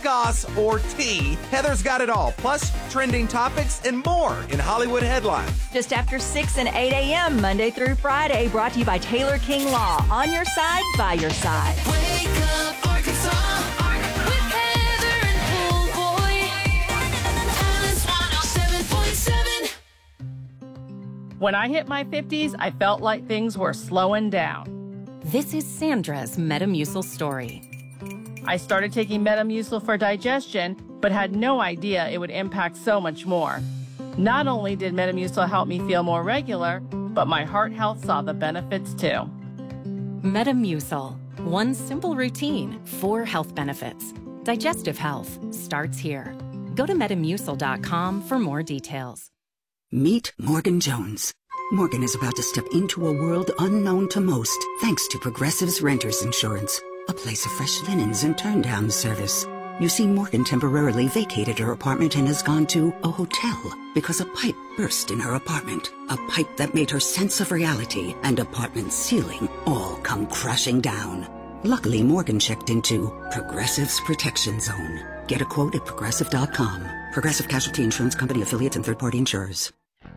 goss, or tea, Heather's got it all. Plus, trending topics and more in Hollywood Headlines. Just after 6 and 8 a.m., Monday through Friday, brought to you by Taylor King Law. On your side, by your side. Wake up, Arkansas, with Heather and Pool Boy. Alice 107.7. When I hit my 50s, I felt like things were slowing down. This is Sandra's Metamucil story. I started taking Metamucil for digestion, but had no idea it would impact so much more. Not only did Metamucil help me feel more regular, but my heart health saw the benefits too. Metamucil. One simple routine, 4 health benefits. Digestive health starts here. Go to Metamucil.com for more details. Meet Morgan Jones. Morgan is about to step into a world unknown to most, thanks to Progressive's Renters Insurance, a place of fresh linens and turn-down service. You see, Morgan temporarily vacated her apartment and has gone to a hotel because a pipe burst in her apartment. A pipe that made her sense of reality and apartment ceiling all come crashing down. Luckily, Morgan checked into Progressive's Protection Zone. Get a quote at Progressive.com. Progressive Casualty Insurance Company affiliates and third-party insurers.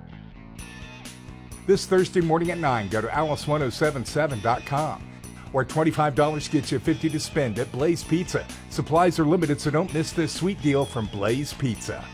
This Thursday morning at 9, go to Alice1077.com, where $25 gets you $50 to spend at Blaze Pizza. Supplies are limited, so don't miss this sweet deal from Blaze Pizza.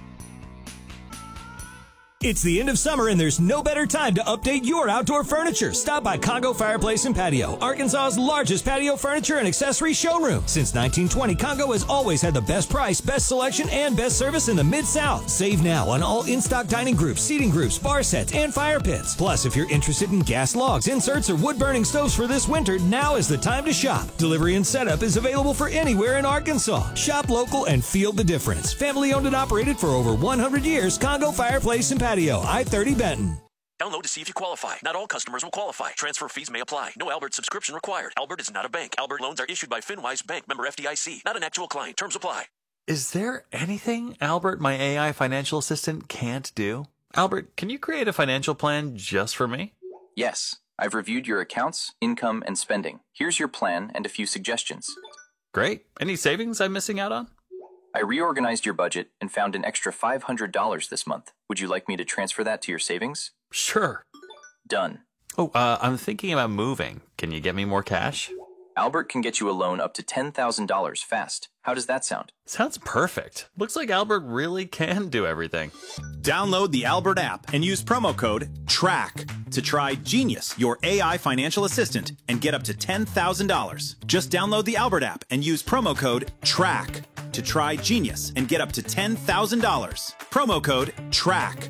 It's the end of summer and there's no better time to update your outdoor furniture. Stop by Congo Fireplace and Patio, Arkansas's largest patio furniture and accessory showroom. Since 1920, Congo has always had the best price, best selection, and best service in the Mid-South. Save now on all in-stock dining groups, seating groups, bar sets, and fire pits. Plus, if you're interested in gas logs, inserts, or wood-burning stoves for this winter, now is the time to shop. Delivery and setup is available for anywhere in Arkansas. Shop local and feel the difference. Family owned and operated for over 100 years, Congo Fireplace and Patio, I-30 Benton. Download to see if you qualify. Not all customers will qualify. Transfer fees may apply. No Albert subscription required. Albert is not a bank. Albert loans are issued by FinWise Bank, member FDIC. Not an actual client. Terms apply. Is there anything Albert, my AI financial assistant, can't do? Albert, can you create a financial plan just for me? Yes. I've reviewed your accounts, income, and spending. Here's your plan and a few suggestions. Great. Any savings I'm missing out on? I reorganized your budget and found an extra $500 this month. Would you like me to transfer that to your savings? Sure. Done. Oh, I'm thinking about moving. Can you get me more cash? Albert can get you a loan up to $10,000 fast. How does that sound? Sounds perfect. Looks like Albert really can do everything. Download the Albert app and use promo code TRACK to try Genius, your AI financial assistant, and get up to $10,000. Just download the Albert app and use promo code TRACK to try Genius and get up to $10,000. Promo code TRACK.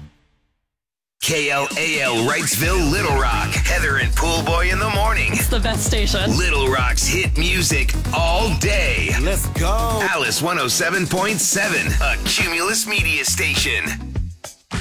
KLAL Wrightsville, Little Rock. Heather and Pool Boy in the morning. It's the best station. Little Rock's hit music all day. Let's go. Alice 107.7, a Cumulus media station.